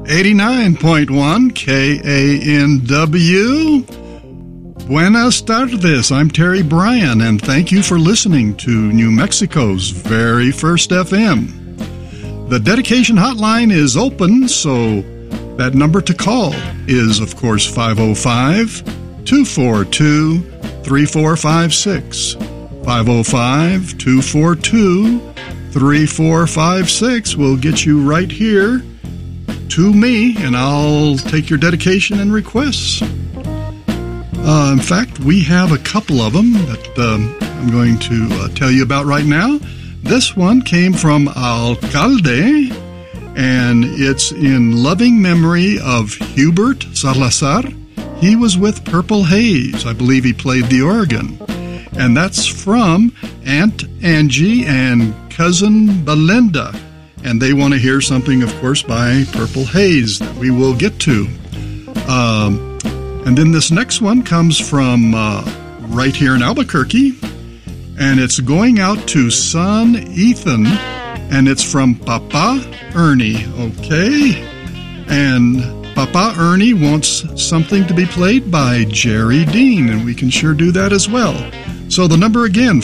89.1 KANW. Buenas tardes, I'm Terry Bryan, and thank you for listening to New Mexico's very first FM. The dedication hotline is open, so that number to call is, of course, 505-242-3456. 505-242-3456 will get you right here to me, and I'll take your dedication and requests. In fact, we have a couple of them that I'm going to tell you about right now. This one came from Alcalde, and it's in loving memory of Hubert Salazar. He was with Purple Haze. I believe he played the organ. And that's from Aunt Angie and Cousin Belinda. And they want to hear something, of course, by Purple Haze that we will get to. And then this next one comes from right here in Albuquerque. And it's going out to son Ethan. And it's from Papa Ernie, okay? And Papa Ernie wants something to be played by Jerry Dean. And we can sure do that as well. So the number again,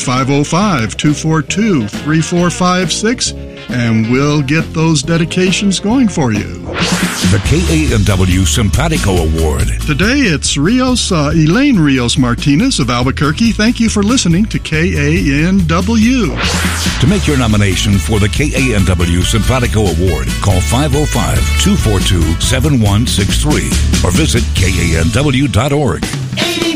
505-242-3456. And we'll get those dedications going for you. The KANW Simpatico Award. Today it's Elaine Rios Martinez of Albuquerque. Thank you for listening to KANW. To make your nomination for the KANW Simpatico Award, call 505-242-7163 or visit KANW.org.